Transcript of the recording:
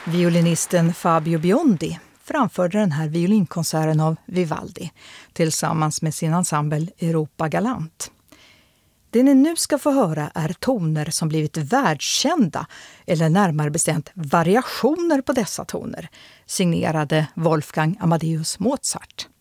Violinisten Fabio Biondi framförde den här violinkonserten av Vivaldi tillsammans med sin ensemble Europa Galant. Det ni nu ska få höra är toner som blivit världskända, eller närmare bestämt variationer på dessa toner, signerade Wolfgang Amadeus Mozart.